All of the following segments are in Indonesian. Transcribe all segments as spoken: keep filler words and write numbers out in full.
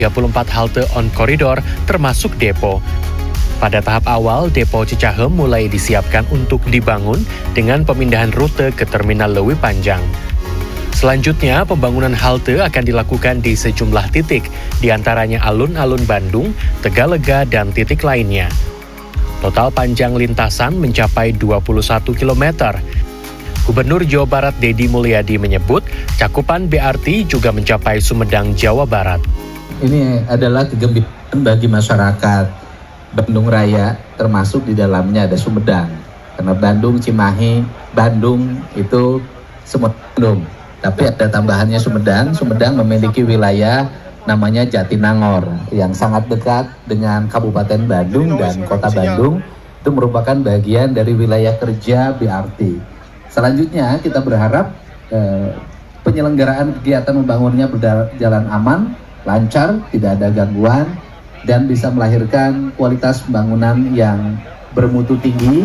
tiga puluh empat halte on koridor termasuk depo. Pada tahap awal, depo Cicahem mulai disiapkan untuk dibangun dengan pemindahan rute ke Terminal Lewi Panjang. Selanjutnya, pembangunan halte akan dilakukan di sejumlah titik, diantaranya alun-alun Bandung, Tegalega, dan titik lainnya. Total panjang lintasan mencapai dua puluh satu kilometer. Gubernur Jawa Barat Deddy Mulyadi menyebut cakupan B R T juga mencapai Sumedang, Jawa Barat. Ini adalah kegembiraan bagi masyarakat Bandung Raya, termasuk di dalamnya ada Sumedang. Karena Bandung, Cimahi, Bandung itu semua Bandung. Tapi ada tambahannya Sumedang. Sumedang memiliki wilayah namanya Jatinangor yang sangat dekat dengan Kabupaten Bandung dan Kota Bandung. Itu merupakan bagian dari wilayah kerja B R T. Selanjutnya kita berharap eh, penyelenggaraan kegiatan membangunnya berjalan aman, lancar, tidak ada gangguan, dan bisa melahirkan kualitas pembangunan yang bermutu tinggi.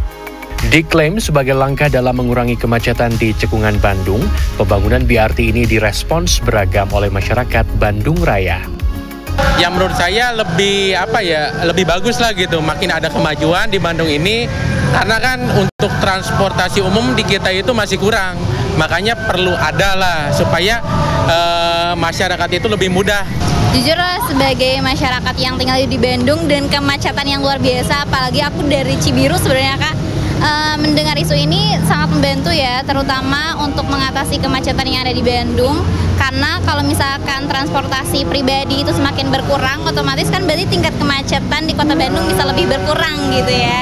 Diklaim sebagai langkah dalam mengurangi kemacetan di Cekungan Bandung, pembangunan B R T ini direspons beragam oleh masyarakat Bandung Raya. Yang menurut saya lebih apa ya, lebih bagus lah gitu, makin ada kemajuan di Bandung ini, karena kan untuk transportasi umum di kita itu masih kurang, makanya perlu ada lah supaya uh, masyarakat itu lebih mudah. Jujur sebagai masyarakat yang tinggal di Bandung dan kemacetan yang luar biasa, apalagi aku dari Cibiru sebenarnya Kak, uh, mendengar isu ini sangat membantu ya, terutama untuk mengatasi kemacetan yang ada di Bandung. Karena kalau misalkan transportasi pribadi itu semakin berkurang, otomatis kan berarti tingkat kemacetan di Kota Bandung bisa lebih berkurang gitu ya.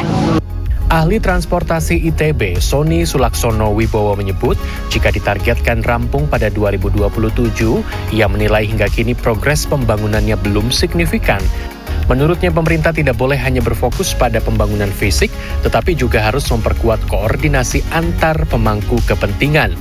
Ahli transportasi I T B, Sony Sulaksono Wibowo menyebut, jika ditargetkan rampung pada dua ribu dua puluh tujuh, ia menilai hingga kini progres pembangunannya belum signifikan. Menurutnya pemerintah tidak boleh hanya berfokus pada pembangunan fisik, tetapi juga harus memperkuat koordinasi antar pemangku kepentingan.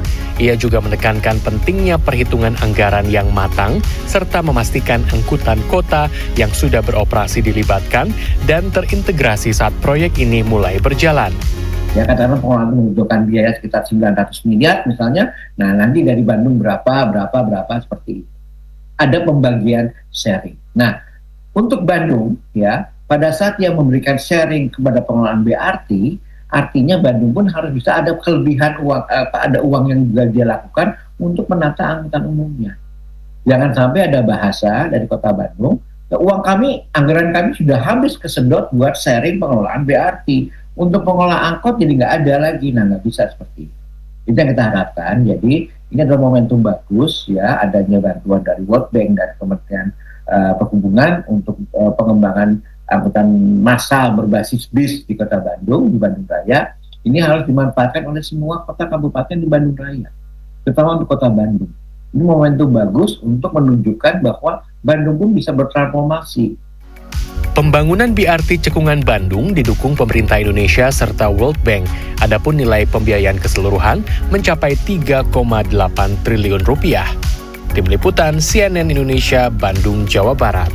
Ia juga menekankan pentingnya perhitungan anggaran yang matang, serta memastikan angkutan kota yang sudah beroperasi dilibatkan dan terintegrasi saat proyek ini mulai berjalan. Ya, katakanlah pengelolaan membutuhkan biaya sekitar sembilan ratus miliar misalnya, nah nanti dari Bandung berapa, berapa, berapa, seperti itu. Ada pembagian sharing. Nah, untuk Bandung, ya, pada saat yang memberikan sharing kepada pengelolaan B R T, artinya Bandung pun harus bisa ada kelebihan uang, apa, ada uang yang juga dia lakukan untuk menata angkutan umumnya. Jangan sampai ada bahasa dari Kota Bandung, ya, uang kami, anggaran kami sudah habis kesedot buat sharing pengelolaan B R T. Untuk pengelola angkot jadi nggak ada lagi, nah nggak bisa seperti itu. Itu yang kita harapkan. Jadi ini adalah momentum bagus ya, adanya bantuan dari World Bank, dari Kementerian uh, Perhubungan untuk uh, pengembangan angkutan massal berbasis bis di Kota Bandung, di Bandung Raya. Ini harus dimanfaatkan oleh semua kota kabupaten di Bandung Raya, terutama untuk Kota Bandung. Ini momentum bagus untuk menunjukkan bahwa Bandung pun bisa bertransformasi. Pembangunan B R T Cekungan Bandung didukung pemerintah Indonesia serta World Bank. Adapun nilai pembiayaan keseluruhan mencapai tiga koma delapan triliun rupiah. Tim Liputan C N N Indonesia, Bandung, Jawa Barat.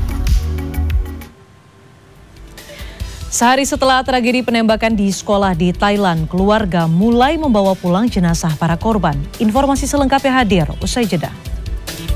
Sehari setelah tragedi penembakan di sekolah di Thailand, keluarga mulai membawa pulang jenazah para korban. Informasi selengkapnya hadir usai jeda.